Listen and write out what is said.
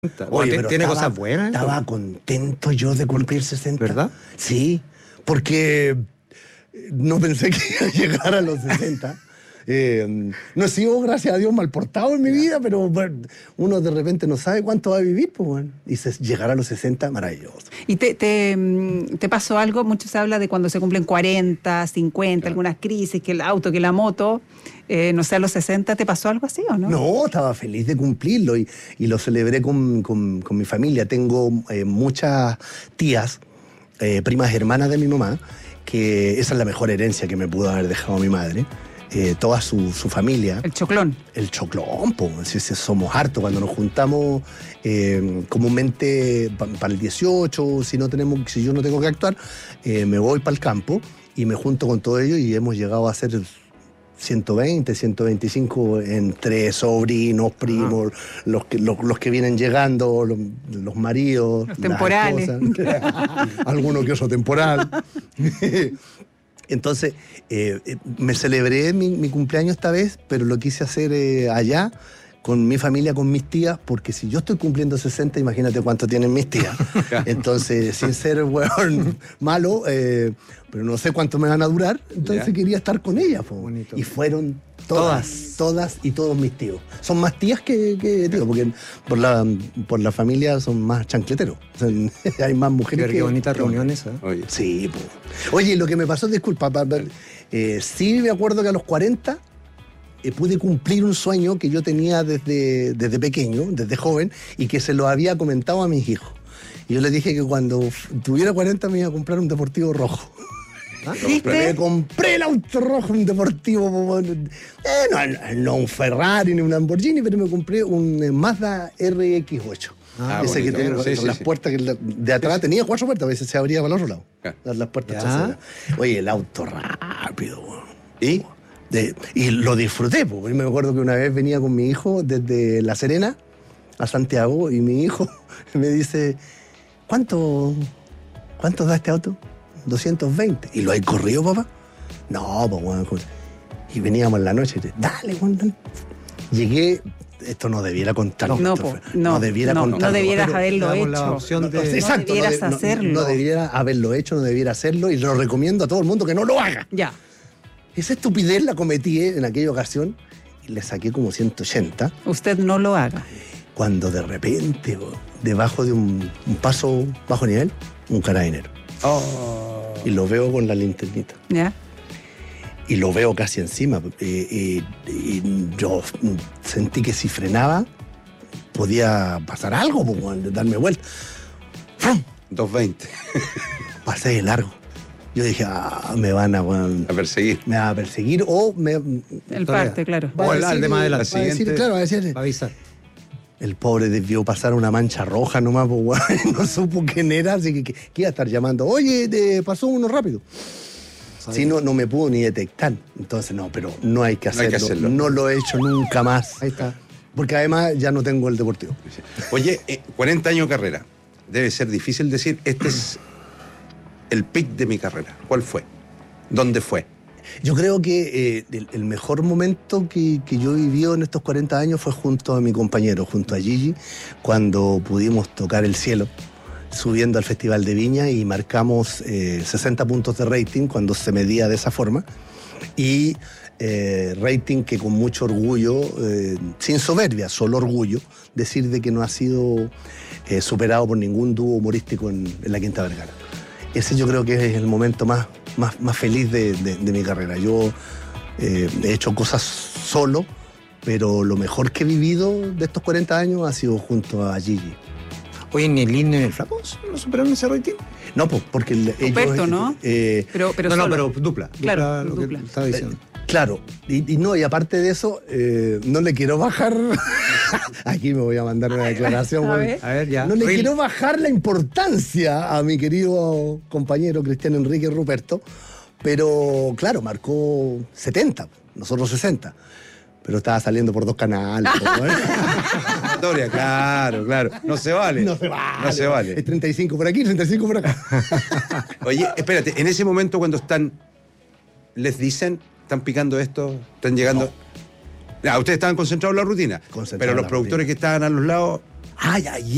Oye, pero tiene estaba, cosas buenas. Estaba contento yo de cumplir 60. ¿Verdad? Sí, porque no pensé que iba a llegar a los 60. No he sido, gracias a Dios, mal portado en mi vida, pero bueno, uno de repente no sabe cuánto va a vivir, pues bueno. Y llegar a los 60, maravilloso. ¿Y te pasó algo? Mucho se habla de cuando se cumplen 40, 50, algunas crisis, que el auto, que la moto, no sé, a los 60, ¿te pasó algo así o no? No, estaba feliz de cumplirlo y lo celebré con mi familia. Tengo muchas tías, primas hermanas de mi mamá, que esa es la mejor herencia que me pudo haber dejado mi madre. Toda su familia. El choclón. El choclón, pues, si somos hartos cuando nos juntamos comúnmente para el 18, si yo no tengo que actuar, me voy para el campo y me junto con todos ellos y hemos llegado a ser 120, 125 entre sobrinos, primos, los que vienen llegando, los maridos, los temporales. Alguno que otro temporal. Entonces, me celebré mi cumpleaños esta vez, pero lo quise hacer allá, con mi familia, con mis tías, porque si yo estoy cumpliendo 60, imagínate cuánto tienen mis tías. Entonces, sin ser malo, pero no sé cuánto me van a durar, entonces quería estar con ellas. Y fueron todas y todos mis tíos. Son más tías que tíos, porque por la familia son más chancleteros. O sea, hay más mujeres que... Qué bonitas reuniones, ¿eh? Oye. Sí, pues. Oye, lo que me pasó, disculpa, sí me acuerdo que a los 40 pude cumplir un sueño que yo tenía desde pequeño, desde joven, y que se lo había comentado a mis hijos. Y yo les dije que cuando tuviera 40 me iba a comprar un deportivo rojo. Me compré el auto rojo, un deportivo, no un Ferrari ni un Lamborghini, pero me compré un Mazda RX-8. Ese bonito, que tiene las puertas que de atrás tenía 4 puertas, a veces se abría para el otro lado. Las puertas traseras. Oye, el auto rápido. Y lo disfruté, porque me acuerdo que una vez venía con mi hijo desde La Serena a Santiago y mi hijo me dice, ¿cuánto da este auto? 220. ¿Y lo hay corrido, papá? No, pues bueno. Y veníamos en la noche. Dale, bueno. Llegué. Esto no debiera contarlo. No debieras haberlo hecho. No debieras hacerlo. No debiera haberlo hecho, no debiera hacerlo. Y lo recomiendo a todo el mundo que no lo haga. Ya. Esa estupidez la cometí en aquella ocasión y le saqué como 180. Usted no lo haga. Cuando de repente, debajo de un paso bajo nivel, un carabinero. Y lo veo con la linternita. ¿Ya? Y lo veo casi encima. Y yo sentí que si frenaba, podía pasar algo, darme vuelta. 220. Pasé de largo. Yo dije, me van a perseguir. Me van a perseguir o me... El parte, claro. O el de más adelante. Va a decir, claro, va a decir... Va a avisar. El pobre debió pasar una mancha roja nomás, no supo quién era, así que iba a estar llamando. Oye, te pasó uno rápido. Si no me pudo ni detectar. Entonces, pero no hay que hacerlo. No lo he hecho nunca más. Ahí está. Porque además ya no tengo el deportivo. Oye, 40 años de carrera. Debe ser difícil decir, este es el pic de mi carrera. ¿Cuál fue? ¿Dónde fue? Yo creo que el mejor momento que yo viví en estos 40 años fue junto a mi compañero, junto a Gigi, cuando pudimos tocar el cielo, subiendo al Festival de Viña y marcamos 60 puntos de rating cuando se medía de esa forma. Y rating que con mucho orgullo, sin soberbia, solo orgullo, decir de que no ha sido superado por ningún dúo humorístico en la Quinta Vergara. Ese yo creo que es el momento más feliz de mi carrera. Yo he hecho cosas solo, pero lo mejor que he vivido de estos 40 años ha sido junto a Gigi. Oye, ¿ni el Lindo ni el Flaco no superaron ese rating? No, porque ellos... ¿no? Pero dupla. Claro, dupla. Estaba diciendo. Claro, y aparte de eso, no le quiero bajar... Aquí me voy a mandar una declaración. A ver, ya. No le quiero bajar la importancia a mi querido compañero Cristian Enrique Ruperto, pero claro, marcó 70, nosotros 60. Pero estaba saliendo por 2 canales. Doria, claro. No se vale. No se vale. Es 35 por aquí, 35 por acá. Oye, espérate, en ese momento cuando les dicen, están picando esto, están llegando... No. Ustedes estaban concentrados en la rutina, pero los productores que estaban a los lados... ¡Ay,